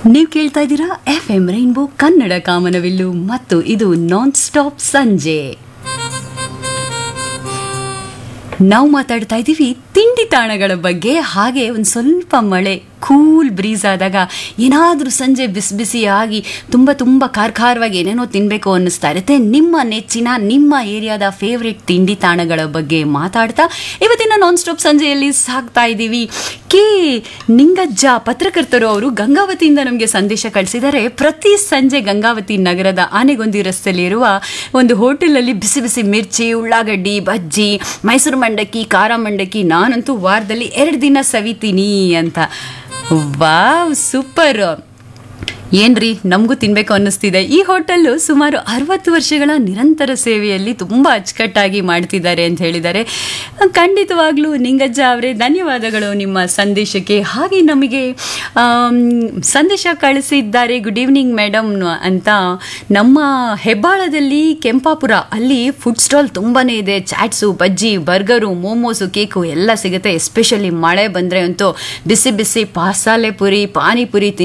ನೀವು ಕೇಳ್ತಾ ಇದ್ದೀರಾ FM ರೈನ್ಬೋ ಕನ್ನಡ ಕಾಮನವಿಲ್ಲು ಮತ್ತು ಇದು ನಾನ್ ಸ್ಟಾಪ್ ಸಂಜೆ. ನಾವು ಮಾತಾಡ್ತಾ ಇದ್ದೀವಿ ತಿಂಡಿ ತಾಣಗಳ ಬಗ್ಗೆ. ಹಾಗೆ ಒಂದು ಸ್ವಲ್ಪ ಮಳೆ ಕೂಲ್ ಬ್ರೀಸ್ ಆದಾಗ ಏನಾದರೂ ಸಂಜೆ ಬಿಸಿ ಬಿಸಿಯಾಗಿ ತುಂಬ ಖಾರವಾಗಿ ಏನೇನೋ ತಿನ್ನಬೇಕು ಅನ್ನಿಸ್ತಾ ಇರುತ್ತೆ. ನಿಮ್ಮ ನೆಚ್ಚಿನ ನಿಮ್ಮ ಏರಿಯಾದ ಫೇವ್ರೆಟ್ ತಿಂಡಿ ತಾಣಗಳ ಬಗ್ಗೆ ಮಾತಾಡ್ತಾ ಇವತ್ತಿನ ನಾನ್ ಸ್ಟಾಪ್ ಸಂಜೆಯಲ್ಲಿ ಸಾಗ್ತಾ ಇದ್ದೀವಿ. ಕೆ ನಿಂಗಜ್ಜ ಪತ್ರಕರ್ತರು ಅವರು ಗಂಗಾವತಿಯಿಂದ ನಮಗೆ ಸಂದೇಶ ಕಳಿಸಿದ್ದಾರೆ. ಪ್ರತಿ ಸಂಜೆ ಗಂಗಾವತಿ ನಗರದ ಆನೆಗೊಂದಿ ರಸ್ತೆಯಲ್ಲಿರುವ ಒಂದು ಹೋಟೆಲಲ್ಲಿ ಬಿಸಿ ಬಿಸಿ ಮಿರ್ಚಿ, ಉಳ್ಳಾಗಡ್ಡಿ, ಬಜ್ಜಿ, ಮೈಸೂರು ಮಂಡಕ್ಕಿ, ಖಾರ ಮಂಡಕ್ಕಿ ನಾನಂತೂ ವಾರದಲ್ಲಿ 2 ದಿನ ಸವಿತೀನಿ ಅಂತ. Wow, super. ಏನ್ರಿ, ನಮಗೂ ತಿನ್ಬೇಕು ಅನ್ನಿಸ್ತಿದೆ. ಈ ಹೋಟೆಲ್ಲು ಸುಮಾರು 60 ವರ್ಷಗಳ ನಿರಂತರ ಸೇವೆಯಲ್ಲಿ ತುಂಬ ಅಚ್ಚುಕಟ್ಟಾಗಿ ಮಾಡ್ತಿದ್ದಾರೆ ಅಂತ ಹೇಳಿದ್ದಾರೆ. ಖಂಡಿತವಾಗ್ಲೂ ನಿಂಗಜ್ಜ ಅವರೇ ಧನ್ಯವಾದಗಳು ನಿಮ್ಮ ಸಂದೇಶಕ್ಕೆ. ಹಾಗೆ ನಮಗೆ ಸಂದೇಶ ಕಳಿಸಿದ್ದಾರೆ. ಗುಡ್ ಈವ್ನಿಂಗ್ ಮೇಡಮ್ ಅಂತ. ನಮ್ಮ ಹೆಬ್ಬಾಳದಲ್ಲಿ ಕೆಂಪಾಪುರ ಅಲ್ಲಿ ಫುಡ್ ಸ್ಟಾಲ್ ತುಂಬಾ ಇದೆ. ಚಾಟ್ಸು, ಬಜ್ಜಿ, ಬರ್ಗರು, ಮೋಮೋಸು, ಕೇಕು ಎಲ್ಲ ಸಿಗುತ್ತೆ. ಎಸ್ಪೆಷಲಿ ಮಳೆ ಬಂದರೆ ಅಂತೂ ಬಿಸಿ ಬಿಸಿ ಮಸಾಲೆ ಪುರಿ, ಪಾನಿಪುರಿ